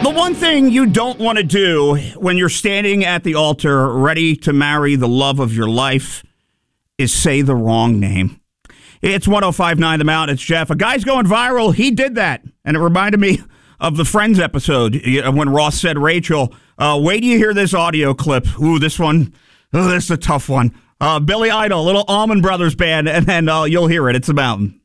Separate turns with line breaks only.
The one thing you don't want to do when you're standing at the altar ready to marry the love of your life is say the wrong name. It's 105.9 The Mountain. It's Jeff. A guy's going viral. He did that. And it reminded me of the Friends episode when Ross said Rachel. Wait till you hear this audio clip. Ooh, this one. Oh, this is a tough one. Billy Idol, little Allman Brothers band, and then you'll hear it. It's The Mountain.